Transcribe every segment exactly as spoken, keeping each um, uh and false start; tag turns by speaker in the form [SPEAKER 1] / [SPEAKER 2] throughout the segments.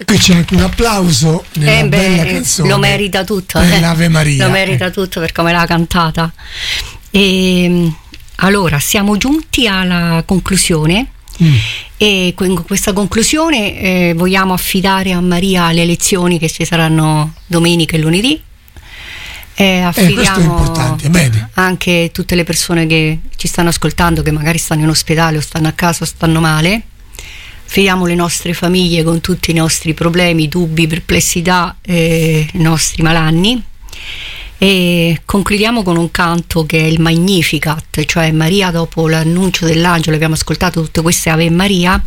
[SPEAKER 1] qui c'è anche un applauso nella
[SPEAKER 2] eh beh,
[SPEAKER 1] bella canzone,
[SPEAKER 2] lo merita tutto,
[SPEAKER 1] per
[SPEAKER 2] eh.
[SPEAKER 1] l'Ave Maria,
[SPEAKER 2] lo merita
[SPEAKER 1] eh.
[SPEAKER 2] tutto per come l'ha cantata. E allora siamo giunti alla conclusione. Mm. E in questa conclusione eh, vogliamo affidare a Maria le lezioni che ci saranno domenica e lunedì. Eh, affidiamo
[SPEAKER 1] eh,
[SPEAKER 2] anche tutte le persone che ci stanno ascoltando, che magari stanno in ospedale o stanno a casa o stanno male. Affidiamo le nostre famiglie con tutti i nostri problemi, dubbi, perplessità, eh, i nostri malanni. E concludiamo con un canto che è il Magnificat, cioè Maria dopo l'annuncio dell'angelo. Abbiamo ascoltato tutte queste Ave Maria,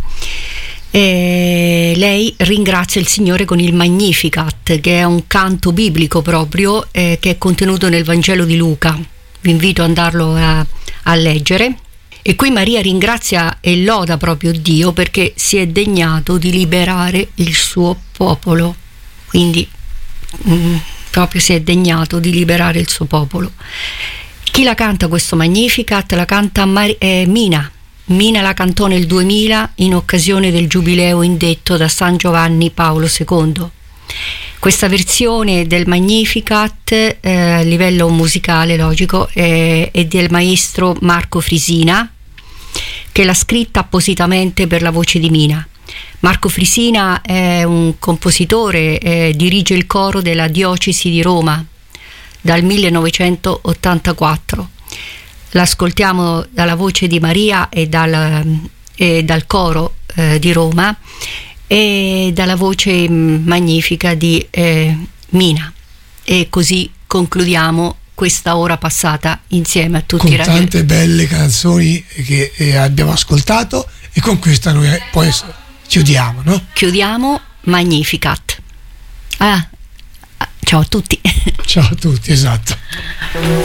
[SPEAKER 2] e lei ringrazia il Signore con il Magnificat, che è un canto biblico proprio, eh, che è contenuto nel Vangelo di Luca. Vi invito ad andarlo a, a leggere. E qui Maria ringrazia e loda proprio Dio perché si è degnato di liberare il suo popolo, quindi mm, proprio si è degnato di liberare il suo popolo. Chi la canta questo Magnificat? La canta Mar- eh, Mina. Mina la cantò nel duemila in occasione del giubileo indetto da San Giovanni Paolo secondo. Questa versione del Magnificat eh, a livello musicale, logico, eh, è del maestro Marco Frisina, che l'ha scritta appositamente per la voce di Mina. Marco Frisina è un compositore, eh, dirige il coro della diocesi di Roma dal millenovecentottantaquattro. L'ascoltiamo dalla voce di Maria e dal, e dal coro eh, di Roma e dalla voce magnifica di eh, Mina, e così concludiamo questa ora passata insieme a tutti
[SPEAKER 1] con
[SPEAKER 2] i radio.
[SPEAKER 1] tante belle canzoni che eh, abbiamo ascoltato, e con questa noi poi chiudiamo, no?
[SPEAKER 2] Chiudiamo Magnificat. Ah, ciao a tutti.
[SPEAKER 1] Ciao a tutti, esatto.